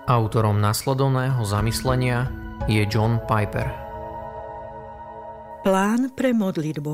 Autorom nasledovného zamyslenia je John Piper. Plán pre modlitbu.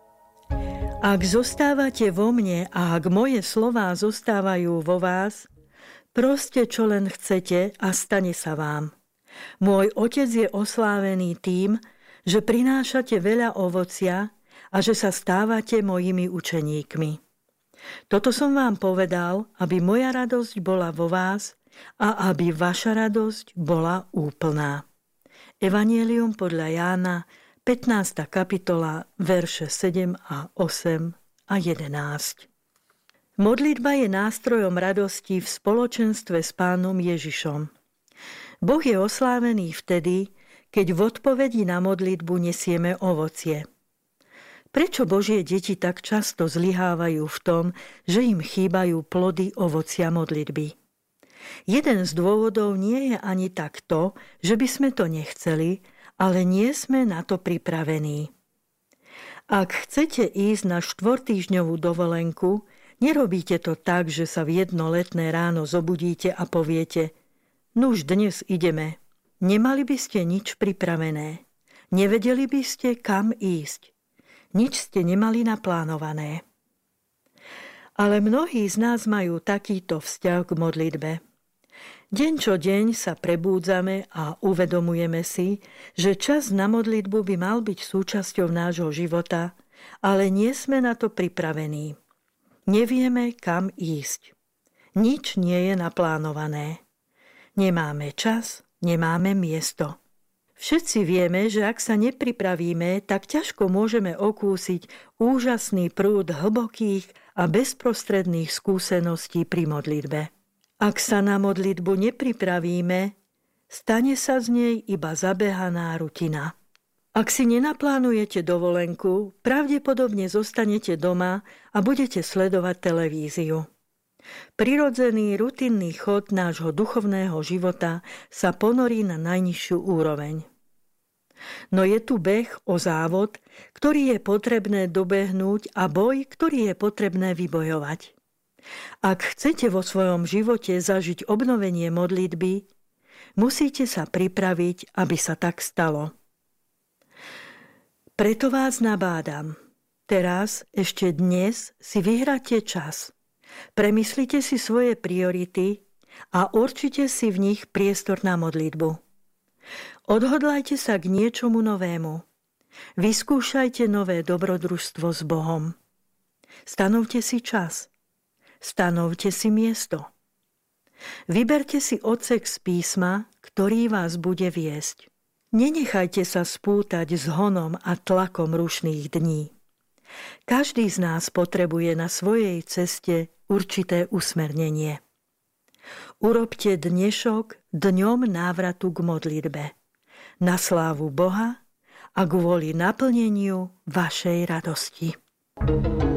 Ak zostávate vo mne a ak moje slová zostávajú vo vás, proste čo len chcete a stane sa vám. Môj Otec je oslávený tým, že prinášate veľa ovocia a že sa stávate mojimi učeníkmi. Toto som vám povedal, aby moja radosť bola vo vás a aby vaša radosť bola úplná. Evanjelium podľa Jána, 15. kapitola, verše 7 a 8 a 11. Modlitba je nástrojom radosti v spoločenstve s Pánom Ježišom. Boh je oslávený vtedy, keď v odpovedi na modlitbu nesieme ovocie. Prečo Božie deti tak často zlyhávajú v tom, že im chýbajú plody ovocia modlitby? Jeden z dôvodov nie je ani tak to, že by sme to nechceli, ale nie sme na to pripravení. Ak chcete ísť na 4-týždňovú dovolenku, nerobíte to tak, že sa v jedno letné ráno zobudíte a poviete: nuž dnes ideme. Nemali by ste nič pripravené. Nevedeli by ste, kam ísť. Nič ste nemali naplánované. Ale mnohí z nás majú takýto vzťah k modlitbe. Deň čo deň sa prebúdzame a uvedomujeme si, že čas na modlitbu by mal byť súčasťou nášho života, ale nie sme na to pripravení. Nevieme, kam ísť. Nič nie je naplánované. Nemáme čas, nemáme miesto. Všetci vieme, že ak sa nepripravíme, tak ťažko môžeme okúsiť úžasný prúd hlbokých a bezprostredných skúseností pri modlitbe. Ak sa na modlitbu nepripravíme, stane sa z nej iba zabehaná rutina. Ak si nenaplánujete dovolenku, pravdepodobne zostanete doma a budete sledovať televíziu. Prirodzený rutinný chod nášho duchovného života sa ponorí na najnižšiu úroveň. No je tu beh o závod, ktorý je potrebné dobehnúť a boj, ktorý je potrebné vybojovať. Ak chcete vo svojom živote zažiť obnovenie modlitby, musíte sa pripraviť, aby sa tak stalo. Preto vás nabádam. Teraz, ešte dnes, si vyhráte čas. Premyslite si svoje priority a určite si v nich priestor na modlitbu. Odhodlajte sa k niečomu novému. Vyskúšajte nové dobrodružstvo s Bohom. Stanovte si čas. Stanovte si miesto. Vyberte si odsek z písma, ktorý vás bude viesť. Nenechajte sa spútať zhonom a tlakom rušných dní. Každý z nás potrebuje na svojej ceste určité usmernenie. Urobte dnešok dňom návratu k modlitbe. Na slávu Boha a kvôli naplneniu vašej radosti.